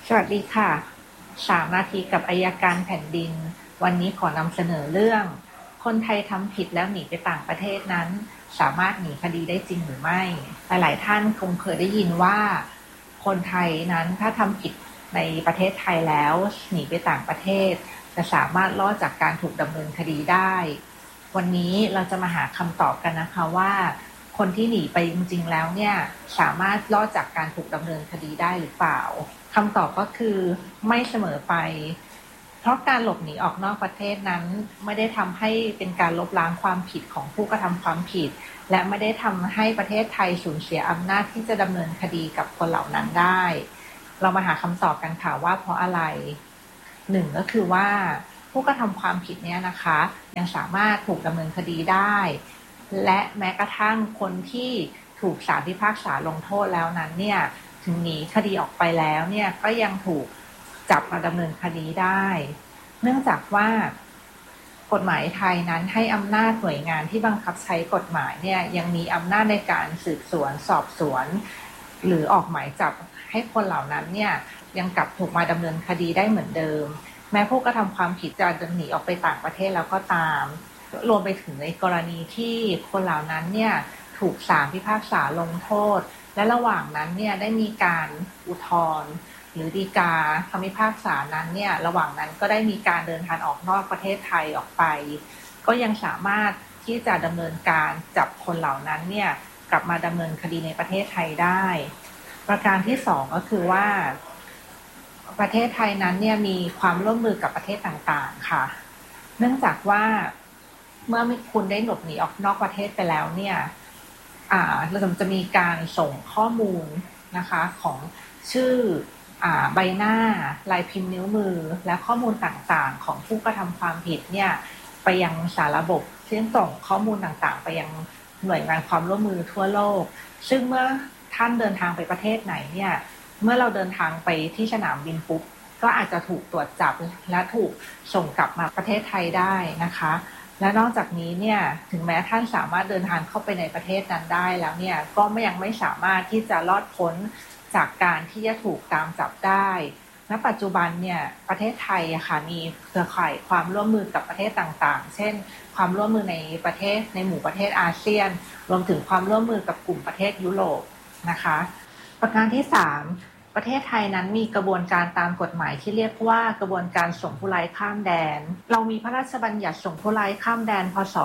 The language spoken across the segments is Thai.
สวัสดีค่ะ3 นาทีกับอัยการแผ่นดินวันนี้ขอนำเสนอเรื่องคนไทยทำผิดแล้วหนีไปต่างประเทศนั้นสามารถหนีคดีได้จริงหรือไม่หลายๆท่านคงเคยได้ยินว่าคนไทยนั้นถ้าทำผิดในประเทศไทยแล้วหนีไปต่างประเทศจะสามารถรอดจากการถูกดำเนินคดีได้วันนี้เราจะมาหาคำตอบกันนะคะว่าคนที่หนีไปจริงๆแล้วเนี่ยสามารถรอดจากการถูกดำเนินคดีได้หรือเปล่าคำตอบก็คือไม่เสมอไปเพราะการหลบหนีออกนอกประเทศนั้นไม่ได้ทำให้เป็นการลบล้างความผิดของผู้กระทำความผิดและไม่ได้ทำให้ประเทศไทยสูญเสียอำนาจที่จะดำเนินคดีกับคนเหล่านั้นได้เรามาหาคำตอบกันค่ะว่าเพราะอะไรหนึ่งก็คือว่าผู้กระทำความผิดเนี่ยนะคะยังสามารถถูกดำเนินคดีได้และแม้กระทั่งคนที่ถูกศาลพิพากษาลงโทษแล้วนั้นเนี่ยถึงหนีคดีออกไปแล้วเนี่ยก็ยังถูกจับมาดำเนินคดีได้เนื่องจากว่ากฎหมายไทยนั้นให้อำนาจหน่วยงานที่บังคับใช้กฎหมายเนี่ยยังมีอำนาจในการสืบสวนสอบสวนหรือออกหมายจับให้คนเหล่านั้นเนี่ยยังกลับถูกมาดำเนินคดีได้เหมือนเดิมแม้ผู้กระทำความผิดจะหนีออกไปต่างประเทศแล้วก็ตามรวมไปถึงในกรณีที่คนเหล่านั้นเนี่ยถูกศาลพิพากษาลงโทษและระหว่างนั้นเนี่ยได้มีการอุทธรณ์หรือฎีกาคำพิพากษานั้นเนี่ยระหว่างนั้นก็ได้มีการเดินทางออกนอกประเทศไทยออกไปก็ยังสามารถที่จะดำเนินการจับคนเหล่านั้นเนี่ยกลับมาดำเนินคดีในประเทศไทยได้ประการที่2ก็คือว่าประเทศไทยนั้นเนี่ยมีความร่วมมือกับประเทศต่างๆค่ะเนื่องจากว่าเมื่อคุณได้หลบหนีออกนอกประเทศไปแล้วเนี่ยเราจะมีการส่งข้อมูลนะคะของชื่อใบหน้าลายพิมพ์นิ้วมือและข้อมูลต่างๆของผู้กระทำความผิดเนี่ยไปยังสารระบบซึ่งส่งข้อมูลต่างๆไปยังหน่วยงานความร่วมมือทั่วโลกซึ่งเมื่อท่านเดินทางไปประเทศไหนเนี่ยเมื่อเราเดินทางไปที่สนามบินปุ๊บก็อาจจะถูกตรวจจับและถูกส่งกลับมาประเทศไทยได้นะคะและนอกจากนี้เนี่ยถึงแม้ท่านสามารถเดินทางเข้าไปในประเทศนั้นได้แล้วเนี่ยก็ยังไม่สามารถที่จะรอดพ้นจากการที่จะถูกตามจับได้ณปัจจุบันเนี่ยประเทศไทยค่ะมีเครือข่ายความร่วมมือกับประเทศต่างๆเช่นความร่วมมือในประเทศในหมู่ประเทศอาเซียนรวมถึงความร่วมมือกับกลุ่มประเทศยุโรปนะคะประการที่3ประเทศไทยนั้นมีกระบวนการตามกฎหมายที่เรียกว่ากระบวนการส่งผู้ร้ายข้ามแดนเรามีพระราชบัญญัติส่งผู้ร้ายข้ามแดนพ.ศ.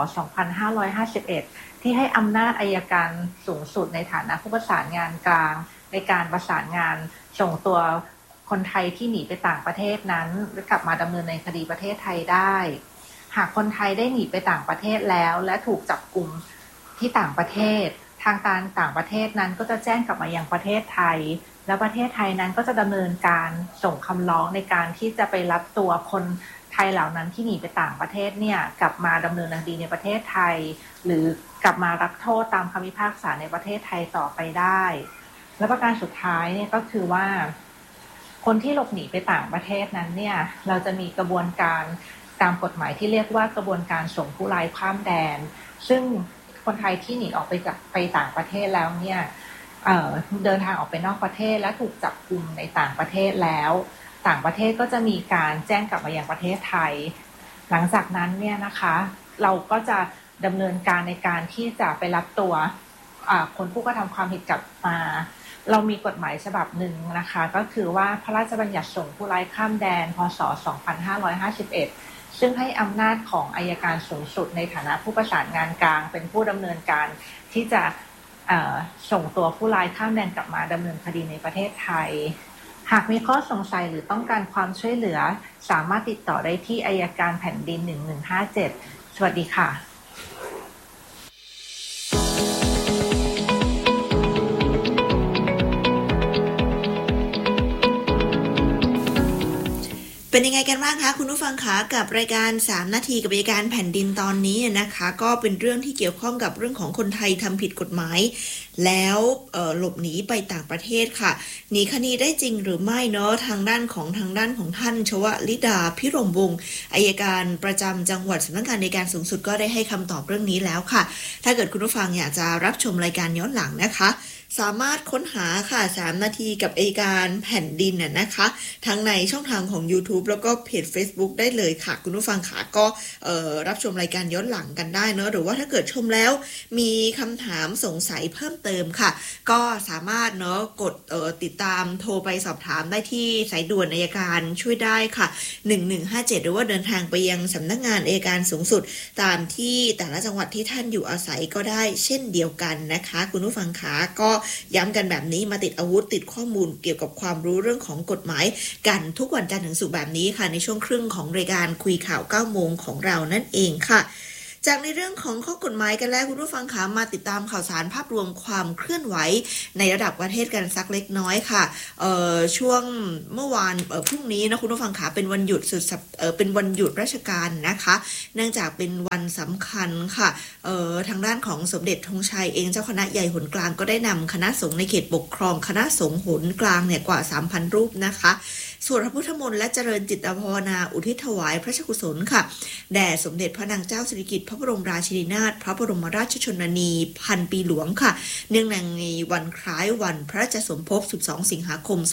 2551ที่ให้อำนาจอัยการสูงสุดในฐานะผู้ประสานงานกลางในการประสานงานส่งตัวคนไทยที่หนีไปต่างประเทศนั้นกลับมาดำเนินในคดีประเทศไทยได้หากคนไทยได้หนีไปต่างประเทศแล้วและถูกจับกุมที่ต่างประเทศทางการต่างประเทศนั้นก็จะแจ้งกลับมายังประเทศไทยและประเทศไทยนั้นก็จะดำเนินการส่งคำร้องในการที่จะไปรับตัวคนไทยเหล่านั้นที่หนีไปต่างประเทศเนี่ยกลับมาดำเนินคดีในประเทศไทยหรือกลับมารับโทษตามคำพิพากษาในประเทศไทยต่อไปได้และประการสุดท้ายเนี่ยก็คือว่าคนที่หลบหนีไปต่างประเทศนั้นเนี่ยเราจะมีกระบวนการตามกฎหมายที่เรียกว่ากระบวนการส่งผู้ร้ายข้ามแดนซึ่งคนไทยที่หนีออกไปต่างประเทศแล้วเนี่ยเดินทางออกไปนอกประเทศและถูกจับกุมในต่างประเทศแล้วต่างประเทศก็จะมีการแจ้งกลับมายังประเทศไทยหลังจากนั้นเนี่ยนะคะเราก็จะดำเนินการในการที่จะไปรับตัวคนผู้กระทำความผิดกลับมาเรามีกฎหมายฉบับหนึ่งนะคะก็คือว่าพระราชบัญญัติส่งผู้ร้ายข้ามแดนพ.ศ. 2551ซึ่งให้อำนาจของอัยการสูงสุดในฐานะผู้ประสานงานกลางเป็นผู้ดำเนินการที่จะส่งตัวผู้ร้ายข้ามแดนกลับมาดำเนินคดีในประเทศไทยหากมีข้อสงสัยหรือต้องการความช่วยเหลือสามารถติดต่อได้ที่อัยการแผ่นดิน1157สวัสดีค่ะเป็นยังไงกันบ้างคะคุณผู้ฟังคะกับรายการ3 นาทีกับอัยการแผ่นดินตอนนี้นะคะก็เป็นเรื่องที่เกี่ยวข้องกับเรื่องของคนไทยทำผิดกฎหมายแล้วหลบหนีไปต่างประเทศค่ะหนีคดีได้จริงหรือไม่เนาะทางด้านของท่านชวลิดาพิรมวงศ์อัยการประจำจังหวัดสำนักงานอัยการสูงสุดก็ได้ให้คำตอบเรื่องนี้แล้วค่ะถ้าเกิดคุณผู้ฟังอยากจะรับชมรายการย้อนหลังนะคะสามารถค้นหาค่ะ3นาทีกับอัยการแผ่นดินนะคะทั้งในช่องทางของ YouTube แล้วก็เพจ Facebook ได้เลยค่ะคุณผู้ฟังค่ะก็รับชมรายการย้อนหลังกันได้เนอะหรือว่าถ้าเกิดชมแล้วมีคำถามสงสัยเพิ่มเติมค่ะก็สามารถเนอะกดติดตามโทรไปสอบถามได้ที่สายด่วนอัยการช่วยได้ค่ะ1157หรือว่าเดินทางไปยังสำนักงานอัยการสูงสุดตามที่แต่ละจังหวัดที่ท่านอยู่อาศัยก็ได้เช่นเดียวกันนะคะคุณผู้ฟังค่ะก็ย้ำกันแบบนี้มาติดอาวุธติดข้อมูลเกี่ยวกับความรู้เรื่องของกฎหมายกันทุกวันจันทร์ถึงศุกร์แบบนี้ค่ะในช่วงครึ่งของรายการคุยข่าว9โมงของเรานั่นเองค่ะจากในเรื่องของข้อกฎหมายกันแล้วคุณผู้ฟังคะมาติดตามข่าวสารภาพรวมความเคลื่อนไหวในระดับประเทศกันสักเล็กน้อยค่ะช่วงเมื่อวานพรุ่งนี้นะคุณผู้ฟังคะเป็นวันหยุดเป็นวันหยุดราชการนะคะเนื่องจากเป็นวันสำคัญค่ะทางด้านของสมเด็จธงชัยเองเจ้าคณะใหญ่หนกลางก็ได้นำคณะสงฆ์ในเขตปกครองคณะสงฆ์หนกลางเนี่ยกว่า 3,000 รูปนะคะสวดพระพุทธมนต์และเจริญจิตภาวนาอุทิศถวายพระราชกุศลค่ะแด่สมเด็จพระนางเจ้าสิริกิติ์พระบรมราชินีนาถพระบรมราชชนนีพันปีหลวงค่ะเนื่องในวันคล้ายวันพระราชสมภพ12สิงหาคม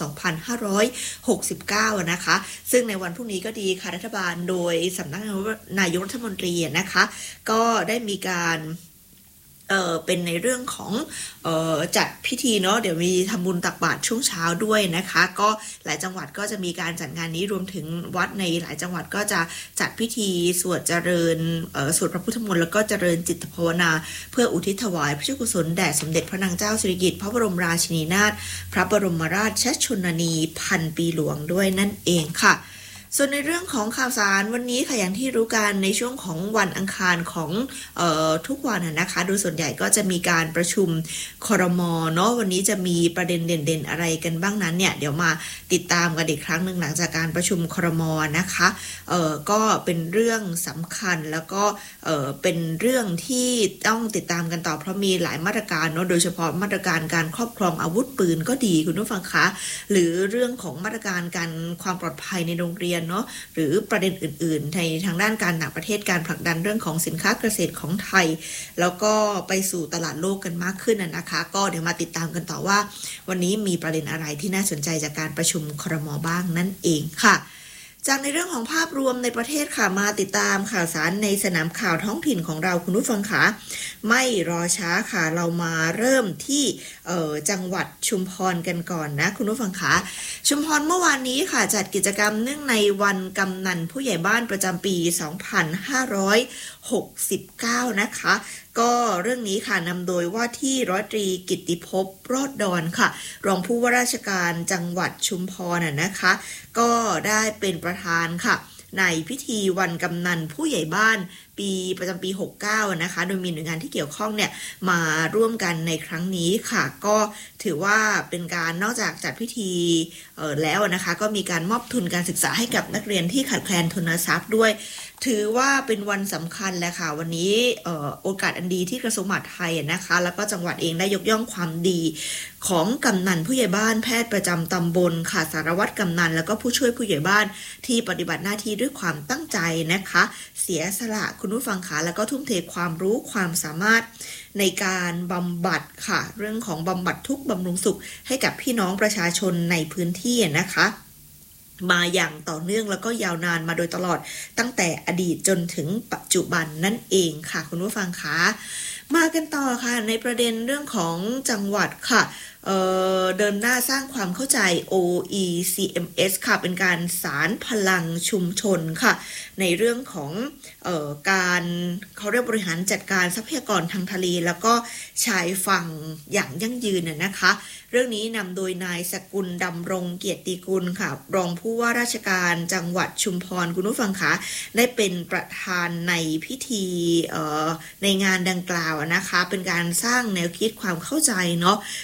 2569นะคะซึ่งในวันพรุ่งนี้ก็ดีค่ะรัฐบาลโดยสำนักนายกรัฐมนตรีนะคะก็ได้มีการเป็นในเรื่องของจัดพิธีเนาะเดี๋ยวมีทำบุญตักบาตรช่วงเช้าด้วยนะคะก็หลายจังหวัดก็จะมีการจัดงานนี้รวมถึงวัดในหลายจังหวัดก็จะจัดพิธีสวดเจริญสวดพระพุทธมนต์แล้วก็เจริญจิตภาวนาเพื่ออุทิศถวายพระราชกุศลแด่สมเด็จพระนางเจ้าสิริกิติ์พระบรมราชินีนาถพระบรมราชชนนีพันปีหลวงด้วยนั่นเองค่ะส่วนในเรื่องของข่าวสารวันนี้ค่ะอย่างที่รู้กันในช่วงของวันอังคารของทุกวันนะคะโดยส่วนใหญ่ก็จะมีการประชุมครม.เนาะวันนี้จะมีประเด็นเด่นๆอะไรกันบ้างนั้นเนี่ยเดี๋ยวมาติดตามกันอีกครั้งหนึ่งหลังจากการประชุมครม.นะคะก็เป็นเรื่องสำคัญแล้วก็เป็นเรื่องที่ต้องติดตามกันต่อเพราะมีหลายมาตรการเนาะโดยเฉพาะมาตรการการครอบครองอาวุธปืนก็ดีคุณผู้ฟังคะหรือเรื่องของมาตรการการความปลอดภัยในโรงเรียนเนาะหรือประเด็นอื่นๆในทางด้านการต่างประเทศการผลักดันเรื่องของสินค้าเกษตรของไทยแล้วก็ไปสู่ตลาดโลกกันมากขึ้นนะคะก็เดี๋ยวมาติดตามกันต่อว่าวันนี้มีประเด็นอะไรที่น่าสนใจจากการประชุมครม.บ้างนั่นเองค่ะจากในเรื่องของภาพรวมในประเทศค่ะมาติดตามข่าวสารในสนามข่าวท้องถิ่นของเราคุณผู้ฟังค่ะไม่รอช้าค่ะเรามาเริ่มที่จังหวัดชุมพรกันก่อนนะคุณผู้ฟังค่ะชุมพรเมื่อวานนี้ค่ะจัดกิจกรรมเนื่องในวันกำนันผู้ใหญ่บ้านประจำปี 2569 นะคะก็เรื่องนี้ค่ะนำโดยว่าที่ร้อยตรีกิตติภพรอดดอนค่ะรองผู้ว่าราชการจังหวัดชุมพรนะคะก็ได้เป็นประธานค่ะในพิธีวันกำนันผู้ใหญ่บ้านประจำปี69นะคะโดยมีหน่วยงานที่เกี่ยวข้องเนี่ยมาร่วมกันในครั้งนี้ค่ะก็ถือว่าเป็นการนอกจากจัดพิธีแล้วนะคะก็มีการมอบทุนการศึกษาให้กับนักเรียนที่ขาดแคลนทุนทรัพย์ด้วยถือว่าเป็นวันสำคัญแหละค่ะวันนี้โอกาสอันดีที่กระทรวงมหาดไทยนะคะแล้วก็จังหวัดเองได้ยกย่องความดีของกำนันผู้ใหญ่บ้านแพทย์ประจำตำบลค่ะสารวัตรกำนันแล้วก็ผู้ช่วยผู้ใหญ่บ้านที่ปฏิบัติหน้าที่ด้วยความตั้งใจนะคะเสียสละคุณผู้ฟังค่ะแล้วก็ทุ่มเทความรู้ความสามารถในการบำบัดค่ะเรื่องของบำบัดทุกข์บำรุงสุขให้กับพี่น้องประชาชนในพื้นที่นะคะมาอย่างต่อเนื่องแล้วก็ยาวนานมาโดยตลอดตั้งแต่อดีตจนถึงปัจจุบันนั่นเองค่ะคุณผู้ฟังคะมากันต่อค่ะในประเด็นเรื่องของจังหวัดค่ะเดินหน้าสร้างความเข้าใจ OECMS ค่ะเป็นการสานพลังชุมชนค่ะในเรื่องของการเขาเรียกบริหารจัดการทรัพยากรทางทะเลแล้วก็ชายฝั่งอย่างยั่งยืนนะคะเรื่องนี้นำโดยนายสกุลดำรงเกียรติกุลค่ะรองผู้ว่าราชการจังหวัดชุมพรคุณผู้ฟังคะได้เป็นประธานในพิธีในงานดังกล่าวนะคะเป็นการสร้างแนวคิดความเข้าใจเนาะซึ่ง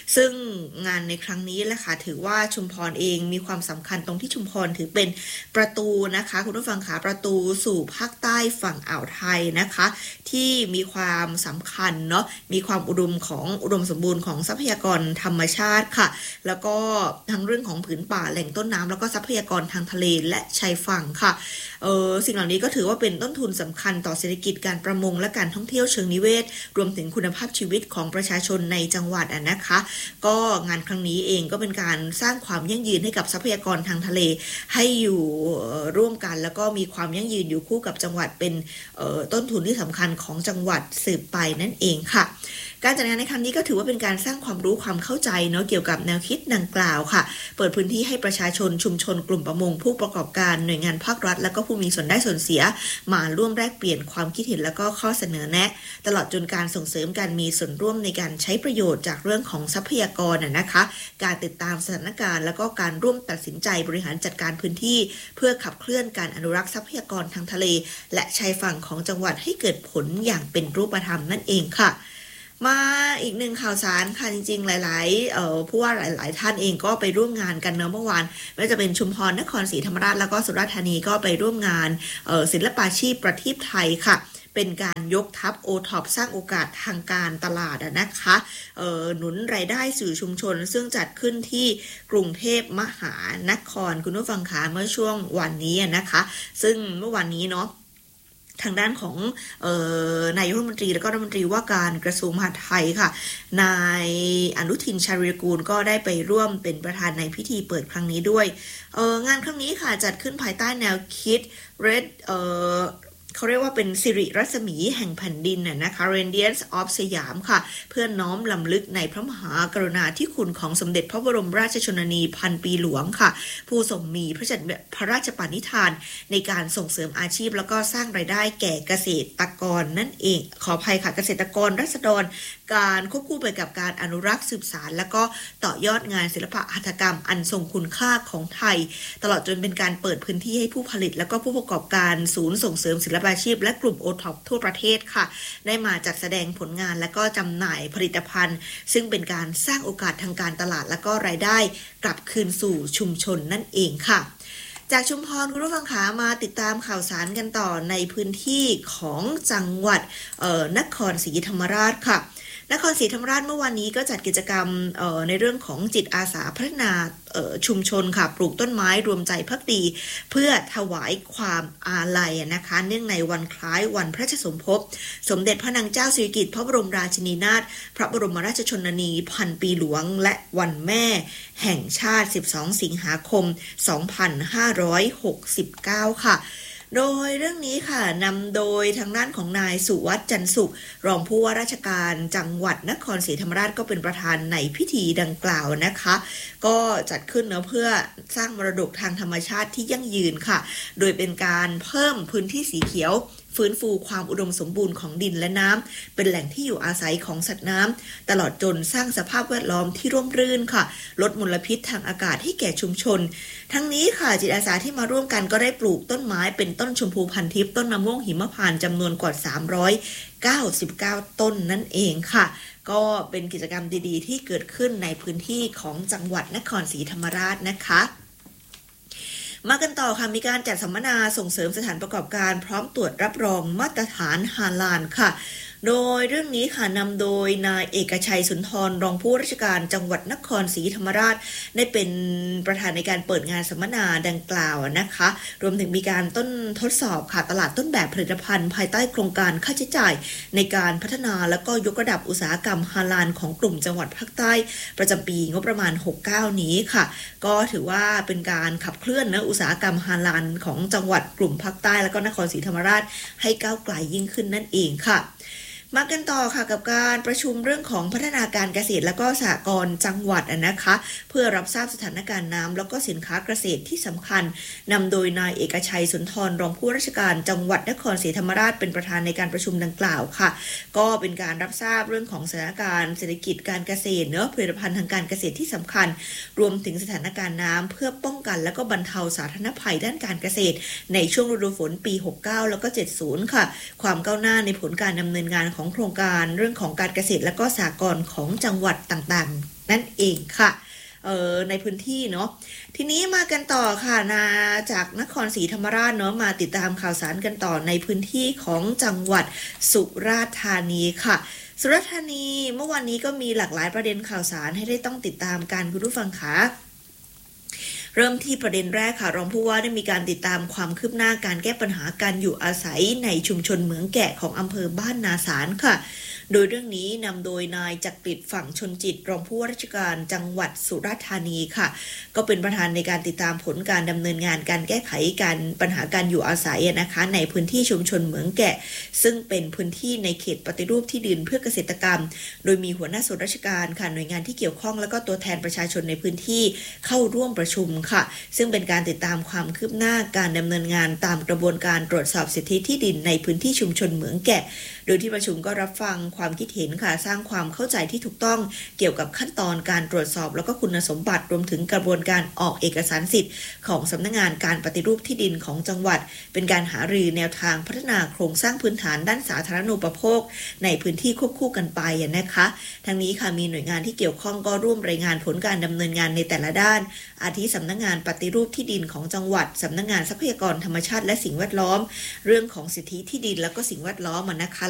งานในครั้งนี้แหละค่ะถือว่าชุมพรเองมีความสำคัญตรงที่ชุมพรถือเป็นประตูนะคะคุณผู้ฟังคะประตูสู่ภาคใต้ฝั่งอ่าวไทยนะคะที่มีความสำคัญเนาะมีความอุดมสมบูรณ์ของทรัพยากรธรรมชาติค่ะแล้วก็ทั้งเรื่องของผืนป่าแหล่งต้นน้ำแล้วก็ทรัพยากรทางทะเลและชายฝั่งค่ะสิ่งเหล่านี้ก็ถือว่าเป็นต้นทุนสำคัญต่อเศรษฐกิจการประมงและการท่องเที่ยวเชิงนิเวศรวมถึงคุณภาพชีวิตของประชาชนในจังหวัดนะคะก็งานครั้งนี้เองก็เป็นการสร้างความยั่งยืนให้กับทรัพยากรทางทะเลให้อยู่ร่วมกันแล้วก็มีความยั่งยืนอยู่คู่กับจังหวัดเป็นต้นทุนที่สำคัญของจังหวัดสืบไปนั่นเองค่ะการจัดงานในครั้งนี้ก็ถือว่าเป็นการสร้างความรู้ความเข้าใจเนาะเกี่ยวกับแนวคิดดังกล่าวค่ะเปิดพื้นที่ให้ประชาชนชุมชนกลุ่มประมงผู้ประกอบการหน่วยงานภาครัฐและก็ผู้มีส่วนได้ส่วนเสียมาร่วมแลกเปลี่ยนความคิดเห็นและก็ข้อเสนอแนะตลอดจนการส่งเสริมการมีส่วนร่วมในการใช้ประโยชน์จากเรื่องของทรัพยากรนะคะการติดตามสถานการณ์แล้วก็การร่วมตัดสินใจบริหารจัดการพื้นที่เพื่อขับเคลื่อนการอนุรักษ์ทรัพยากรทางทะเลและชายฝั่งของจังหวัดให้เกิดผลอย่างเป็นรูปธรรมนั่นเองค่ะมาอีกหนึ่งข่าวสารค่ะจริงๆหลายๆผู้ว่าหลายๆท่านเองก็ไปร่วมงานกันเมื่อวานไม่ว่าจะเป็นชุมพรนครศรีธรรมราชแล้วก็สุราษฎร์ธานีก็ไปร่วมงานศิลปาชีพประทีปไทยค่ะเป็นการยกทัพโอท็อปสร้างโอกาสทางการตลาดนะคะหนุนรายได้สู่ชุมชนซึ่งจัดขึ้นที่กรุงเทพมหานครคุณผู้ฟังคะเมื่อช่วงวันนี้นะคะซึ่งเมื่อวันนี้เนาะทางด้านของนายกรัฐมนตรีและก็รัฐมนตรีว่าการกระทรวงมหาดไทยค่ะนายอนุทินชาญวีรกูลก็ได้ไปร่วมเป็นประธานในพิธีเปิดครั้งนี้ด้วยงานครั้งนี้ค่ะจัดขึ้นภายใต้แนวคิด Red เขาเรียกว่าเป็นสิริรัศมีแห่งแผ่นดินนะคะ Radiance of สยามค่ะเพื่อน้อมลำลึกในพระมหากรุณาธิคุณของสมเด็จพระบรมราชชนนีพันปีหลวงค่ะผู้ทรงมีพระราชปณิธานในการส่งเสริมอาชีพแล้วก็สร้างรายได้แก่เกษตรกรนั่นเองขออภัยค่ะเกษตรกรราษฎรการควบคู่ไปกับการอนุรักษ์สืบสานและก็ต่อยอดงานศิลปะหัตถกรรมอันทรงคุณค่าของไทยตลอดจนเป็นการเปิดพื้นที่ให้ผู้ผลิตและก็ผู้ประกอบการศูนย์ส่งเสริมศิลปาชีพและกลุ่มโอท็อปทั่วประเทศค่ะได้มาจัดแสดงผลงานและก็จำหน่ายผลิตภัณฑ์ซึ่งเป็นการสร้างโอกาสทางการตลาดและก็รายได้กลับคืนสู่ชุมชนนั่นเองค่ะจากชุมพรคุณผู้ฟังขามาติดตามข่าวสารกันต่อในพื้นที่ของจังหวัดนครศรีธรรมราชค่ะนครศรีธรรมราชเมื่อวานนี้ก็จัดกิจกรรมในเรื่องของจิตอาสาพัฒนาชุมชนค่ะปลูกต้นไม้รวมใจภักดีเพื่อถวายความอาลัยนะคะเนื่องในวันคล้ายวันพระราชสมภพสมเด็จพระนางเจ้าสิริกิติ์พระบรมราชินีนาถพระบรมราชชนนีพันปีหลวงและวันแม่แห่งชาติ12สิงหาคม2569ค่ะโดยเรื่องนี้ค่ะนำโดยทางด้านของนายสุวัฒน์จันทร์สุขรองผู้ว่าราชการจังหวัดนครศรีธรรมราชก็เป็นประธานในพิธีดังกล่าวนะคะก็จัดขึ้นเพื่อสร้างมรดกทางธรรมชาติที่ยั่งยืนค่ะโดยเป็นการเพิ่มพื้นที่สีเขียวฟื้นฟูความอุดมสมบูรณ์ของดินและน้ำเป็นแหล่งที่อยู่อาศัยของสัตว์น้ำตลอดจนสร้างสภาพแวดล้อมที่ร่มรื่นค่ะลดมลพิษทางอากาศให้แก่ชุมชนทั้งนี้ค่ะจิตอาสาที่มาร่วมกันก็ได้ปลูกต้นไม้เป็นต้นชมพูพันทิพย์ต้นมะม่วงหิมพานต์จำนวนกว่า399ต้นนั่นเองค่ะก็เป็นกิจกรรมดีๆที่เกิดขึ้นในพื้นที่ของจังหวัดนครศรีธรรมราชนะคะมากันต่อค่ะมีการจัดสัมมนาส่งเสริมสถานประกอบการพร้อมตรวจรับรองมาตรฐานฮาลาลค่ะโดยเรื่องนี้ค่ะนำโดยนายเอกชัยสุนทรรองผู้ราชการจังหวัดนครศรีธรรมราชได้เป็นประธานในการเปิดงานสัมมนาดังกล่าวนะคะรวมถึงมีการทดสอบค่ะตลาดต้นแบบผลิตภัณฑ์ภายใต้โครงการค่าใช้จ่ายในการพัฒนาและก็ยกระดับอุตสาหกรรมฮาลาลของกลุ่มจังหวัดภาคใต้ประจำปีงบประมาณ69นี้ค่ะก็ถือว่าเป็นการขับเคลื่อนอุตสาหกรรมฮาลาลของจังหวัดกลุ่มภาคใต้และก็นครศรีธรรมราชให้ก้าวไกลยิ่งขึ้นนั่นเองค่ะมากันต่อค่ะกับการประชุมเรื่องของพัฒนาการเกษตรและก็สหกรณ์จังหวัดนะคะเพื่อรับทราบสถานการณ์น้ำแล้วก็สินค้าเกษตรที่สำคัญนำโดยนายเอกชัยสุนทรรองผู้ราชการจังหวัดนครศรีธรรมราชเป็นประธานในการประชุมดังกล่าวค่ะก็เป็นการรับทราบเรื่องของสถานการณ์เศรษฐกิจการเกษตรผลิตภัณฑ์ทางการเกษตรที่สำคัญรวมถึงสถานการณ์น้ำเพื่อป้องกันและก็บรรเทาสาธารณภัยด้านการเกษตรในช่วงฤดูฝนปี69แล้วก็70ค่ะความก้าวหน้าในผลการดำเนินงานของโครงการเรื่องของการเกษตรและก็สหกรณ์ของจังหวัดต่างๆนั่นเองค่ะในพื้นที่เนาะทีนี้มากันต่อค่ะจากนครศรีธรรมราชเนาะมาติดตามข่าวสารกันต่อในพื้นที่ของจังหวัดสุราษฎร์ธานีค่ะสุราษฎร์ธานีเมื่อวานนี้ก็มีหลากหลายประเด็นข่าวสารให้ได้ต้องติดตามกันคุณผู้ฟังคะเริ่มที่ประเด็นแรกค่ะรองผู้ว่าได้มีการติดตามความคืบหน้าการแก้ปัญหาการอยู่อาศัยในชุมชนเหมืองแกะของอำเภอบ้านนาสารค่ะโดยเรื่องนี้นำโดยนายจักริดฝั่งชนจิตรองผู้ว่าราชการจังหวัดสุราษฎร์ธานีค่ะก็เป็นประธานในการติดตามผลการดำเนินงานการแก้ไขการปัญหาการอยู่อาศัยนะคะในพื้นที่ชุมชนเหมืองแกะซึ่งเป็นพื้นที่ในเขตปฏิรูปที่ดินเพื่อเกษตรกรรมโดยมีหัวหน้าส่วนราชการค่ะหน่วยงานที่เกี่ยวข้องแล้วก็ตัวแทนประชาชนในพื้นที่เข้าร่วมประชุมค่ะซึ่งเป็นการติดตามความคืบหน้าการดำเนินงานตามกระบวนการตรวจสอบสิทธิที่ดินในพื้นที่ชุมชนเหมืองแกะโดยที่ประชุมก็รับฟังความคิดเห็นค่ะสร้างความเข้าใจที่ถูกต้องเกี่ยวกับขั้นตอนการตรวจสอบแล้วก็คุณสมบัติรวมถึงกระบวนการออกเอกสารสิทธิ์ของสำนักงานการปฏิรูปที่ดินของจังหวัดเป็นการหารือแนวทางพัฒนาโครงสร้างพื้นฐานด้านสาธารณูปโภคในพื้นที่ควบคู่กันไปนะคะทั้งนี้ค่ะมีหน่วยงานที่เกี่ยวข้องก็ร่วมรายงานผลการดำเนินงานในแต่ละด้านอาทิสำนักงานปฏิรูปที่ดินของจังหวัดสำนักงานทรัพยากรธรรมชาติและสิ่งแวดล้อมเรื่องของสิทธิที่ดินแล้วก็สิ่งแวดล้อมนะคะ